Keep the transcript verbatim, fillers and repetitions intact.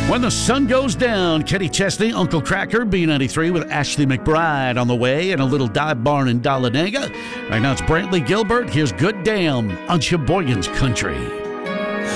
When the Sun Goes Down, Kenny Chesney, Uncle Cracker, B ninety-three with Ashley McBride on the way and a little dive barn in Dahlonega. Right now it's Brantley Gilbert. Here's Good Damn on Sheboygan's Country.